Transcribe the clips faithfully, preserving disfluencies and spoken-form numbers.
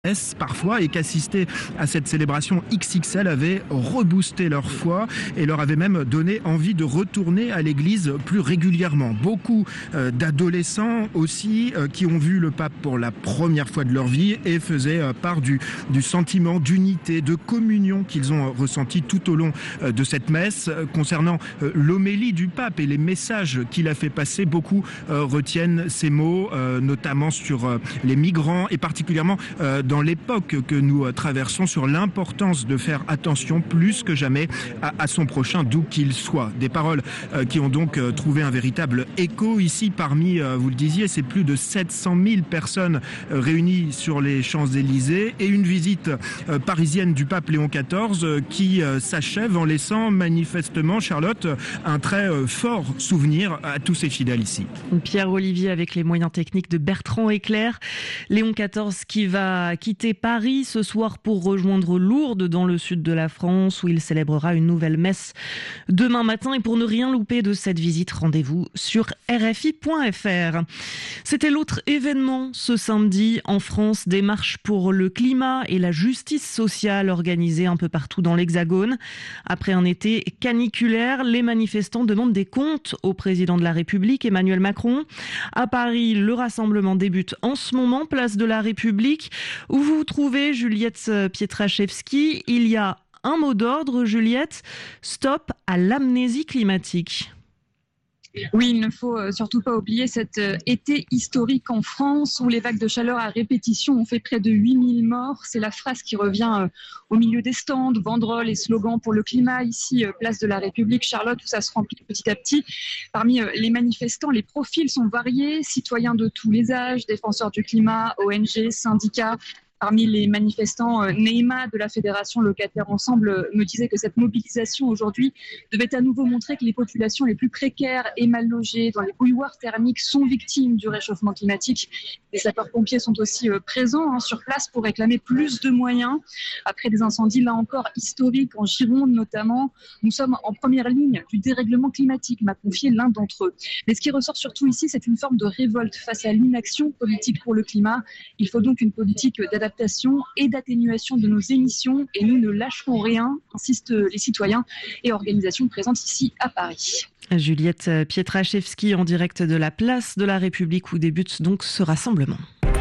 parfois, et qu'assister à cette célébration X X L avait reboosté leur foi et leur avait même donné envie de retourner à l'église plus régulièrement. Beaucoup euh, d'adolescents aussi euh, qui ont vu le pape pour la première fois de leur vie et faisaient euh, part du, du sentiment d'unité, de communion qu'ils ont ressenti tout au long euh, de cette messe. Euh, concernant euh, l'homélie du pape et les messages qu'il a fait passer, beaucoup euh, retiennent ces mots, euh, notamment sur euh, les migrants et particulièrement euh, dans l'époque que nous traversons, sur l'importance de faire attention plus que jamais à, à son prochain, d'où qu'il soit. Des paroles euh, qui ont donc euh, trouvé un véritable écho ici parmi, euh, vous le disiez, c'est plus de sept cent mille personnes euh, réunies sur les Champs-Élysées et une visite euh, parisienne du pape Léon quatorze euh, qui euh, s'achève en laissant manifestement, Charlotte, un très euh, fort souvenir à tous ses fidèles ici. Pierre Olivier avec les moyens techniques de Bertrand Éclair. Léon quatorze qui va quitter Paris ce soir pour rejoindre Lourdes dans le sud de la France où il célébrera une nouvelle messe demain matin. Et pour ne rien louper de cette visite, rendez-vous sur R F I point F R. C'était l'autre événement ce samedi en France, des marches pour le climat et la justice sociale organisées un peu partout dans l'Hexagone. Après un été caniculaire, les manifestants demandent des comptes au président de la République, Emmanuel Macron. À Paris, le rassemblement débute en ce moment, place de la République, où vous vous trouvez, Juliette Pietraszewski. Il y a un mot d'ordre, Juliette, stop à l'amnésie climatique. Oui, il ne faut surtout pas oublier cet été historique en France où les vagues de chaleur à répétition ont fait près de huit mille morts. C'est la phrase qui revient au milieu des stands, banderoles et slogans pour le climat. Ici, place de la République, Charlotte, où ça se remplit petit à petit. Parmi les manifestants, les profils sont variés, citoyens de tous les âges, défenseurs du climat, O N G, syndicats. Parmi les manifestants, Neymar de la Fédération Locataires Ensemble me disait que cette mobilisation aujourd'hui devait à nouveau montrer que les populations les plus précaires et mal logées dans les bouilloires thermiques sont victimes du réchauffement climatique. Les sapeurs-pompiers sont aussi présents hein, sur place pour réclamer plus de moyens. Après des incendies, là encore, historiques en Gironde notamment, nous sommes en première ligne du dérèglement climatique, m'a confié l'un d'entre eux. Mais ce qui ressort surtout ici, c'est une forme de révolte face à l'inaction politique pour le climat. Il faut donc une politique d'adaptation et d'atténuation de nos émissions et nous ne lâcherons rien, insistent les citoyens et organisations présentes ici à Paris. Juliette Pietraszewski en direct de la place de la République où débute donc ce rassemblement.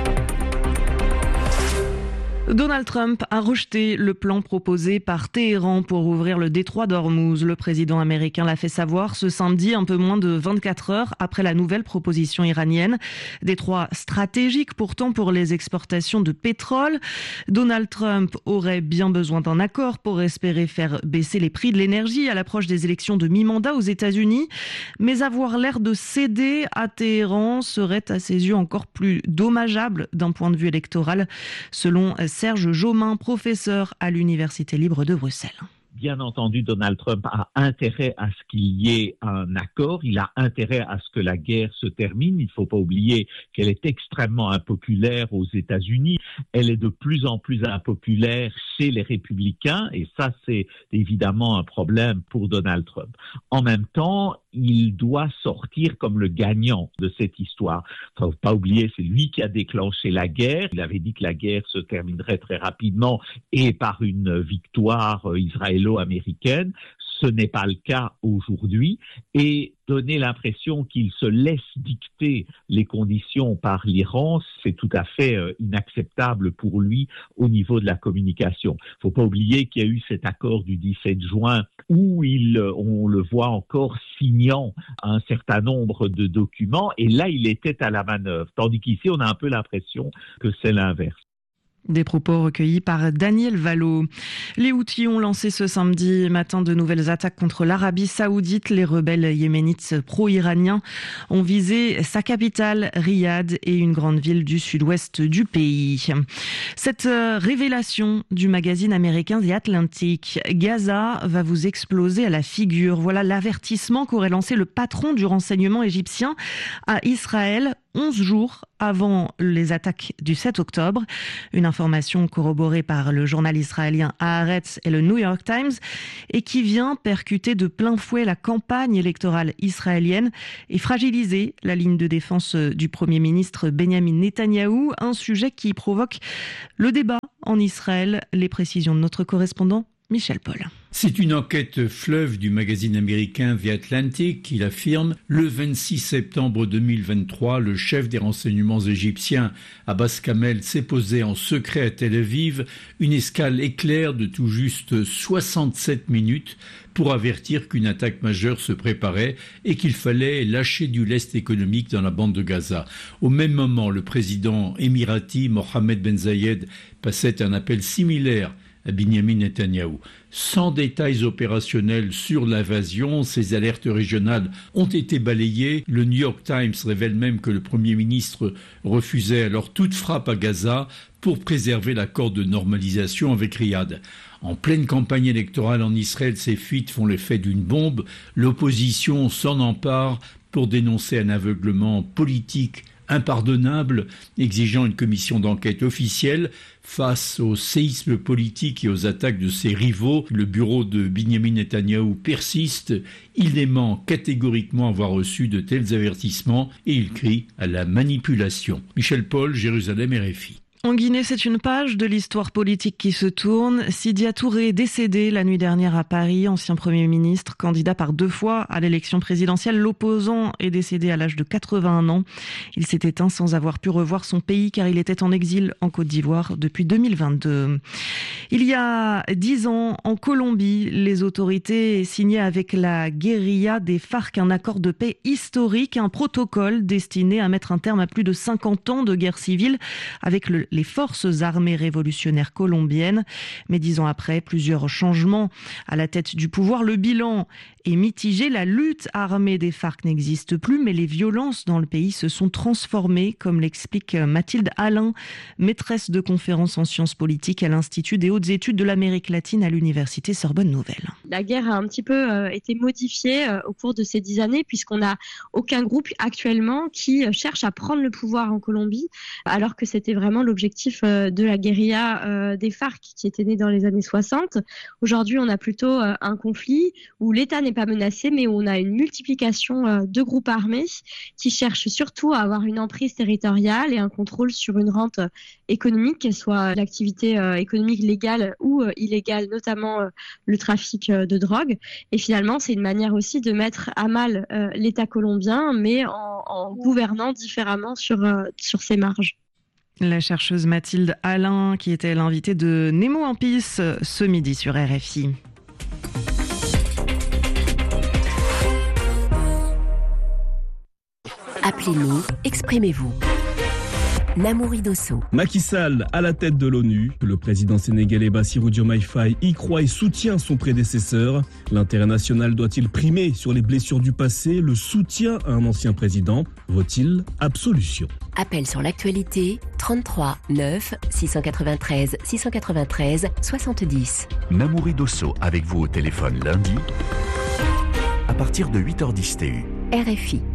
Donald Trump a rejeté le plan proposé par Téhéran pour ouvrir le détroit d'Ormuz. Le président américain l'a fait savoir ce samedi, un peu moins de vingt-quatre heures après la nouvelle proposition iranienne. Détroit stratégique pourtant pour les exportations de pétrole. Donald Trump aurait bien besoin d'un accord pour espérer faire baisser les prix de l'énergie à l'approche des élections de mi-mandat aux États-Unis. Mais avoir l'air de céder à Téhéran serait à ses yeux encore plus dommageable d'un point de vue électoral, selon Serge Jaumin, professeur à l'Université libre de Bruxelles. Bien entendu, Donald Trump a intérêt à ce qu'il y ait un accord. Il a intérêt à ce que la guerre se termine. Il ne faut pas oublier qu'elle est extrêmement impopulaire aux États-Unis. Elle est de plus en plus impopulaire chez les républicains. Et ça, c'est évidemment un problème pour Donald Trump. En même temps, il doit sortir comme le gagnant de cette histoire. Il ne faut pas oublier, c'est lui qui a déclenché la guerre. Il avait dit que la guerre se terminerait très rapidement et par une victoire israélo-américaine. Ce n'est pas le cas aujourd'hui. Et donner l'impression qu'il se laisse dicter les conditions par l'Iran, c'est tout à fait euh, inacceptable pour lui au niveau de la communication. Il ne faut pas oublier qu'il y a eu cet accord du dix-sept juin où il, on le voit encore signant un certain nombre de documents et là, il était à la manœuvre. Tandis qu'ici, on a un peu l'impression que c'est l'inverse. Des propos recueillis par Daniel Vallot. Les Houthis ont lancé ce samedi matin de nouvelles attaques contre l'Arabie Saoudite. Les rebelles yéménites pro-iraniens ont visé sa capitale, Riyad, et une grande ville du sud-ouest du pays. Cette révélation du magazine américain The Atlantic, Gaza va vous exploser à la figure. Voilà l'avertissement qu'aurait lancé le patron du renseignement égyptien à Israël onze jours avant les attaques du sept octobre. Une information corroborée par le journal israélien Haaretz et le New York Times et qui vient percuter de plein fouet la campagne électorale israélienne et fragiliser la ligne de défense du Premier ministre Benjamin Netanyahou, un sujet qui provoque le débat en Israël. Les précisions de notre correspondant Michel Paul. C'est une enquête fleuve du magazine américain The Atlantic qui l'affirme. Le vingt-six septembre deux mille vingt-trois, le chef des renseignements égyptiens, Abbas Kamel, s'est posé en secret à Tel Aviv, une escale éclair de tout juste soixante-sept minutes pour avertir qu'une attaque majeure se préparait et qu'il fallait lâcher du lest économique dans la bande de Gaza. Au même moment, le président émirati Mohamed Ben Zayed passait un appel similaire à Benjamin Netanyahou. Sans détails opérationnels sur l'invasion, ces alertes régionales ont été balayées. Le New York Times révèle même que le Premier ministre refusait alors toute frappe à Gaza pour préserver l'accord de normalisation avec Riyad. En pleine campagne électorale en Israël, ces fuites font l'effet d'une bombe. L'opposition s'en empare pour dénoncer un aveuglement politique impardonnable, exigeant une commission d'enquête officielle. Face au séisme politique et aux attaques de ses rivaux, le bureau de Benjamin Netanyahou persiste. Il dément catégoriquement avoir reçu de tels avertissements et il crie à la manipulation. Michel Paul, Jérusalem, R F I. En Guinée, c'est une page de l'histoire politique qui se tourne. Sidia Touré est décédé la nuit dernière à Paris, ancien Premier ministre, candidat par deux fois à l'élection présidentielle. L'opposant est décédé à l'âge de quatre-vingt-un ans. Il s'est éteint sans avoir pu revoir son pays car il était en exil en Côte d'Ivoire depuis deux mille vingt-deux. Il y a dix ans, en Colombie, les autorités signaient avec la guérilla des FARC un accord de paix historique, un protocole destiné à mettre un terme à plus de cinquante ans de guerre civile avec le les forces armées révolutionnaires colombiennes. Mais dix ans après, plusieurs changements à la tête du pouvoir. Le bilan est mitigé. La lutte armée des FARC n'existe plus, mais les violences dans le pays se sont transformées, comme l'explique Mathilde Alain, maîtresse de conférences en sciences politiques à l'Institut des hautes études de l'Amérique latine à l'Université Sorbonne Nouvelle. La guerre a un petit peu euh, été modifiée euh, au cours de ces dix années, puisqu'on n'a aucun groupe actuellement qui euh, cherche à prendre le pouvoir en Colombie, alors que c'était vraiment l'objectif L'objectif de la guérilla euh, des FARC qui était née dans les années soixante. Aujourd'hui, on a plutôt euh, un conflit où l'État n'est pas menacé, mais où on a une multiplication euh, de groupes armés qui cherchent surtout à avoir une emprise territoriale et un contrôle sur une rente euh, économique, qu'elle soit l'activité euh, économique légale ou euh, illégale, notamment euh, le trafic euh, de drogue. Et finalement, c'est une manière aussi de mettre à mal euh, l'État colombien, mais en, en gouvernant différemment sur, euh, sur ses marges. La chercheuse Mathilde Alain, qui était l'invitée de Nemo en Pisse ce midi sur R F I. Appelez-nous, exprimez-vous. Namouri Dosso. Macky Sall à la tête de l'ONU. Le président sénégalais Bassirou Diomaye Faye y croit et soutient son prédécesseur. L'intérêt national doit-il primer sur les blessures du passé? Le soutien à un ancien président vaut-il absolution? Appel sur l'actualité trente-trois neuf six cent quatre-vingt-treize six cent quatre-vingt-treize soixante-dix. Namouri Dosso avec vous au téléphone lundi à partir de huit heures dix T U. R F I.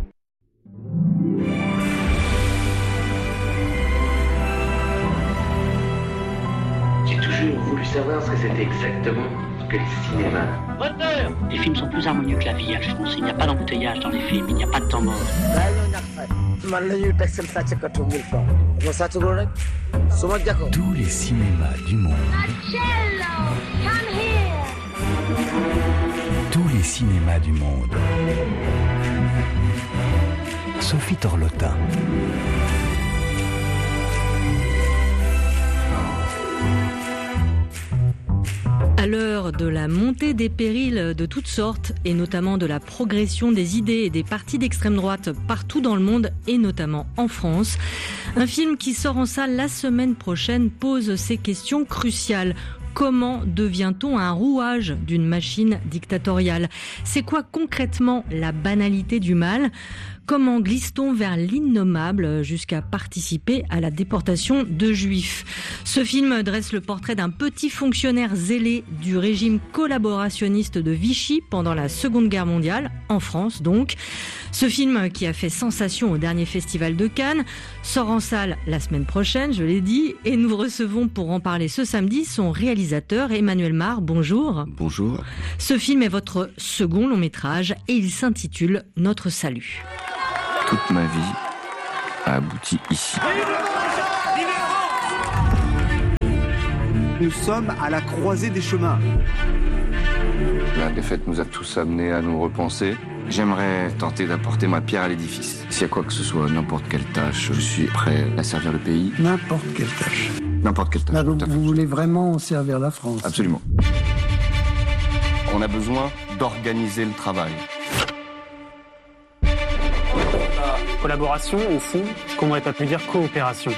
J'ai toujours voulu savoir ce que c'était exactement que le cinéma. Moteur ! Les films sont plus harmonieux que la vie, Alphonse. Il n'y a pas d'embouteillage dans les films, il n'y a pas de temps mort. Tous les cinémas du monde. Tous les cinémas du monde. Sophie Torlotin. À l'heure de la montée des périls de toutes sortes, et notamment de la progression des idées et des partis d'extrême droite partout dans le monde, et notamment en France, un film qui sort en salle la semaine prochaine pose ces questions cruciales. Comment devient-on un rouage d'une machine dictatoriale? C'est quoi concrètement la banalité du mal? Comment glisse-t-on vers l'innommable jusqu'à participer à la déportation de juifs? Ce film dresse le portrait d'un petit fonctionnaire zélé du régime collaborationniste de Vichy pendant la Seconde Guerre mondiale, en France donc. Ce film, qui a fait sensation au dernier festival de Cannes, sort en salle la semaine prochaine, je l'ai dit, et nous recevons pour en parler ce samedi son réalisateur Emmanuel Mar. Bonjour. Bonjour. Ce film est votre second long métrage et il s'intitule Notre salut. Toute ma vie a abouti ici. Nous sommes à la croisée des chemins. La défaite nous a tous amenés à nous repenser. J'aimerais tenter d'apporter ma pierre à l'édifice. S'il y a quoi que ce soit, n'importe quelle tâche, je suis prêt à servir le pays. N'importe quelle tâche. N'importe quelle tâche. Là, donc, vous voulez vraiment servir la France? Absolument. On a besoin d'organiser le travail. Collaboration, au fond, qu'on aurait pas pu dire coopération.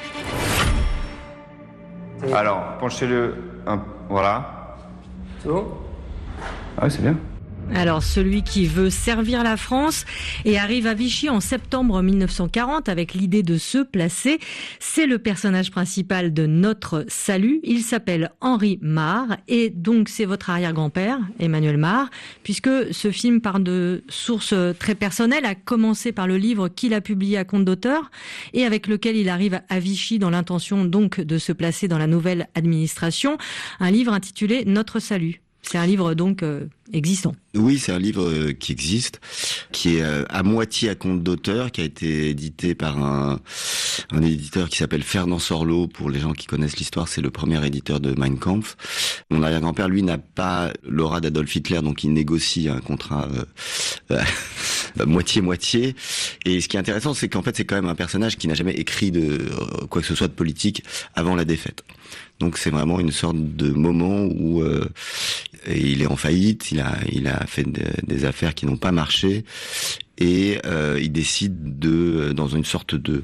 Alors, penchez-le un... Voilà. C'est bon? Ah oui, c'est bien. Alors, celui qui veut servir la France et arrive à Vichy en septembre mille neuf cent quarante avec l'idée de se placer, c'est le personnage principal de Notre salut. Il s'appelle Henri Mar et donc c'est votre arrière-grand-père, Emmanuel Mar, puisque ce film part de sources très personnelles, à commencer par le livre qu'il a publié à compte d'auteur et avec lequel il arrive à Vichy dans l'intention donc de se placer dans la nouvelle administration. Un livre intitulé Notre salut. C'est un livre donc euh, existant. Oui, c'est un livre euh, qui existe, qui est euh, à moitié à compte d'auteur, qui a été édité par un, un éditeur qui s'appelle Fernand Sorlot. Pour les gens qui connaissent l'histoire, c'est le premier éditeur de Mein Kampf. Mon arrière-grand-père, lui, n'a pas l'aura d'Adolf Hitler, donc il négocie un contrat euh, euh, moitié-moitié. Et ce qui est intéressant, c'est qu'en fait, c'est quand même un personnage qui n'a jamais écrit de euh, quoi que ce soit de politique avant la défaite. Donc c'est vraiment une sorte de moment où euh, il est en faillite, il a il a fait de, des affaires qui n'ont pas marché et euh, il décide de dans une sorte de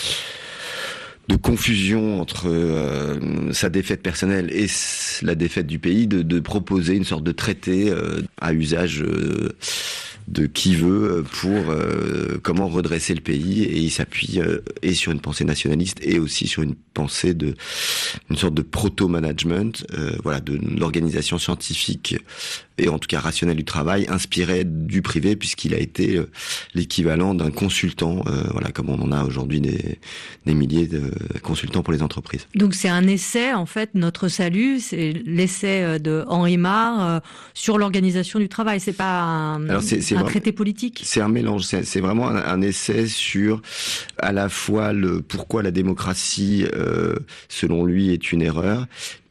de confusion entre euh, sa défaite personnelle et la défaite du pays, de, de proposer une sorte de traité euh, à usage euh, de qui veut pour euh, comment redresser le pays, et il s'appuie euh, et sur une pensée nationaliste et aussi sur une pensée de une sorte de proto-management, euh, voilà, de l'organisation scientifique et en tout cas rationnelle du travail, inspiré du privé, puisqu'il a été euh, l'équivalent d'un consultant, euh, voilà, comme on en a aujourd'hui des, des milliers de consultants pour les entreprises. Donc c'est un essai, en fait, Notre salut, c'est l'essai de Henri Mar euh, sur l'organisation du travail. C'est pas un, Alors c'est, c'est un vraiment, traité politique. C'est un mélange. C'est, c'est vraiment un, un essai sur à la fois le pourquoi la démocratie, euh, selon lui, est une erreur,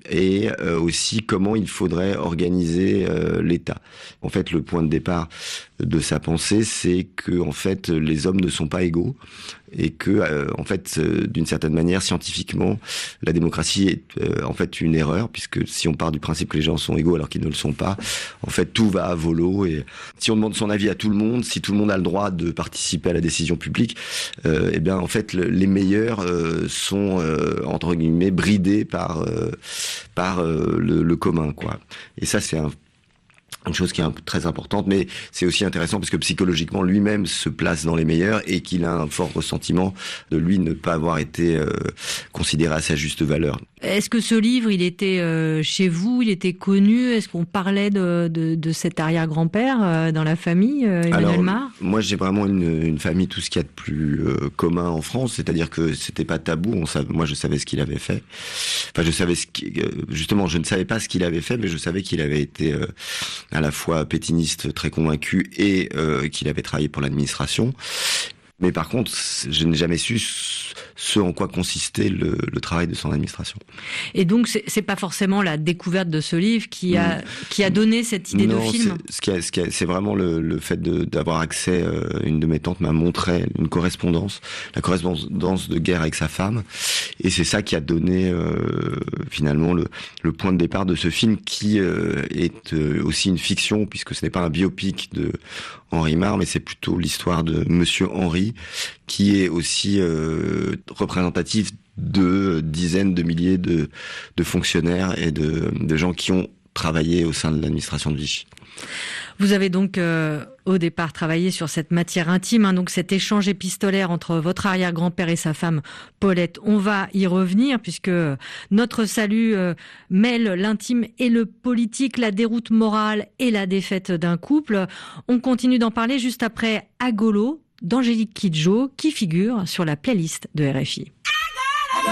et euh, aussi comment il faudrait organiser euh, l'État. En fait, le point de départ de sa pensée, c'est que en fait les hommes ne sont pas égaux et que euh, en fait euh, d'une certaine manière scientifiquement la démocratie est euh, en fait une erreur, puisque si on part du principe que les gens sont égaux alors qu'ils ne le sont pas, en fait tout va à volo, et si on demande son avis à tout le monde, si tout le monde a le droit de participer à la décision publique, euh, et bien en fait le, les meilleurs euh, sont euh, entre guillemets bridés par euh, par euh, le, le commun, quoi. Et ça c'est un une chose qui est très importante, mais c'est aussi intéressant parce que psychologiquement lui-même se place dans les meilleurs et qu'il a un fort ressentiment de lui ne pas avoir été euh, considéré à sa juste valeur. Est-ce que ce livre, il était euh, chez vous, il était connu? Est-ce qu'on parlait de, de, de cet arrière-grand-père euh, dans la famille, euh, Emmanuel Alors, Mar? Moi, j'ai vraiment une, une famille, tout ce qu'il y a de plus euh, commun en France, c'est-à-dire que c'était pas tabou. On savait, moi, je savais ce qu'il avait fait. Enfin, je savais ce qui, euh, justement, je ne savais pas ce qu'il avait fait, mais je savais qu'il avait été euh, à la fois pétiniste très convaincu et euh, qu'il avait travaillé pour l'administration. Mais par contre, je n'ai jamais su ce en quoi consistait le, le travail de son administration. Et donc, c'est, c'est pas forcément la découverte de ce livre qui a, mmh. qui a donné cette idée non, de film? C'est, ce qui a, ce qui a, c'est vraiment le, le fait de, d'avoir accès, euh, une de mes tantes m'a montré une correspondance, la correspondance de guerre avec sa femme. Et c'est ça qui a donné, euh, finalement, le, le point de départ de ce film qui euh, est euh, aussi une fiction, puisque ce n'est pas un biopic de Henri Mar, mais c'est plutôt l'histoire de Monsieur Henri, qui est aussi euh, représentatif de dizaines de milliers de, de fonctionnaires et de, de gens qui ont travailler au sein de l'administration de Vichy. Vous avez donc euh, au départ travaillé sur cette matière intime, hein, donc cet échange épistolaire entre votre arrière-grand-père et sa femme Paulette. On va y revenir puisque Notre salut euh, mêle l'intime et le politique, la déroute morale et la défaite d'un couple. On continue d'en parler juste après Agolo d'Angélique Kidjo qui figure sur la playlist de R F I.